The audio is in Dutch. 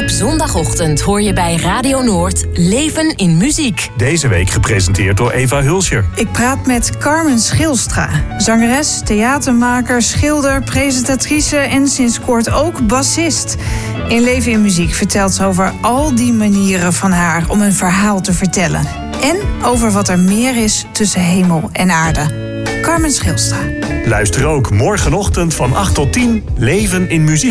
Op zondagochtend hoor je bij Radio Noord Leven in Muziek. Deze week gepresenteerd door Eva Hulscher. Ik praat met Carmen Schilstra. Zangeres, theatermaker, schilder, presentatrice en sinds kort ook bassist. In Leven in Muziek vertelt ze over al die manieren van haar om een verhaal te vertellen. En over wat er meer is tussen hemel en aarde. Carmen Schilstra. Luister ook morgenochtend van 8 tot 10 Leven in Muziek.